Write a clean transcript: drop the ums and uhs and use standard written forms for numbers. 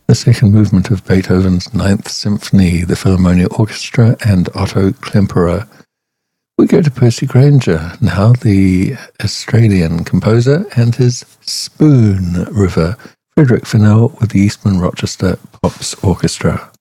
The second movement of Beethoven's Ninth Symphony, the Philharmonia Orchestra, and Otto Klemperer. We go to Percy Grainger, now the Australian composer, and his Spoon River, Frederick Fennell with the Eastman Rochester Pops Orchestra.